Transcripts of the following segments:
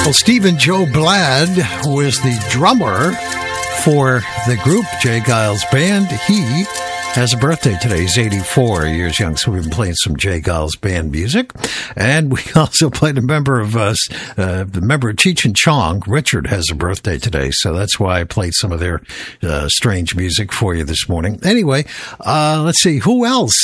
Well, Stephen Joe Blad, who is the drummer for the group J. Geils Band, he has a birthday today. He's 84 years young, so we've been playing some J. Geils Band music. And we also played a member of Cheech and Chong. Richard has a birthday today, so that's why I played some of their strange music for you this morning. Anyway, let's see, who else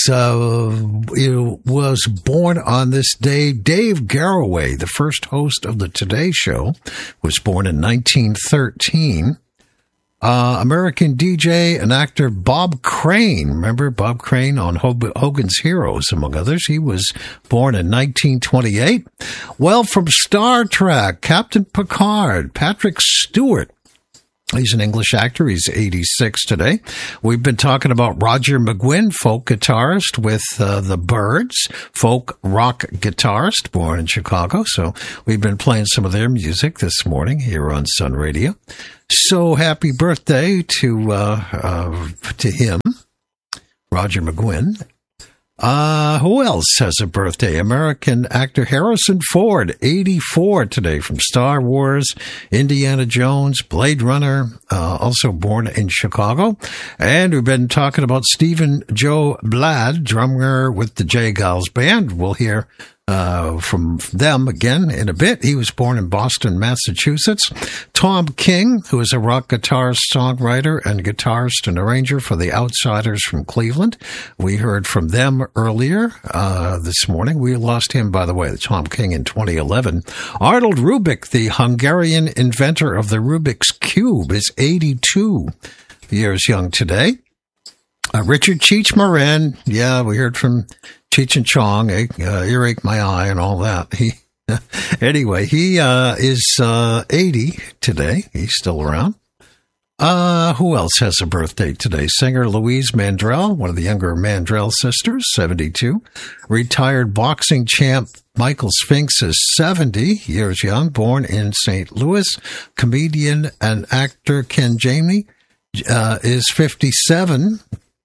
was born on this day? Dave Garroway, the first host of the Today Show, was born in 1913. American DJ and actor Bob Crane. Remember Bob Crane on Hogan's Heroes, among others? He was born in 1928. Well, from Star Trek, Captain Picard, Patrick Stewart. He's an English actor. He's 86 today. We've been talking about Roger McGuinn, folk guitarist with the Byrds, folk rock guitarist, born in Chicago. So we've been playing some of their music this morning here on Sun Radio. So happy birthday to him, Roger McGuinn. Who else has a birthday? American actor Harrison Ford, 84 today, from Star Wars, Indiana Jones, Blade Runner, also born in Chicago. And we've been talking about Stephen Joe Blad, drummer with the J. Geils Band. We'll hear from them again in a bit. He was born in Boston, Massachusetts. Tom King, who is a rock guitarist, songwriter, and guitarist and arranger for the Outsiders from Cleveland. We heard from them earlier this morning. We lost him, by the way, Tom King, in 2011. Arnold Rubik, the Hungarian inventor of the Rubik's Cube, is 82 years young today. Richard Cheech Marin, yeah, we heard from Cheech and Chong, Earache My Eye and all that. Anyway, he is 80 today. He's still around. Who else has a birthday today? Singer Louise Mandrell, one of the younger Mandrell sisters, 72. Retired boxing champ Michael Spinks is 70 years young, born in St. Louis. Comedian and actor Ken Jamie is 57.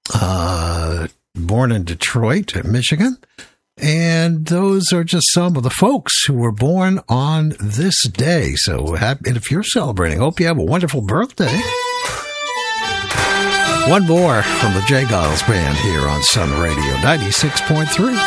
Born in Detroit, Michigan. And those are just some of the folks who were born on this day. So happy, and if you're celebrating, hope you have a wonderful birthday. One more from the J. Geils Band here on Sun Radio 96.3.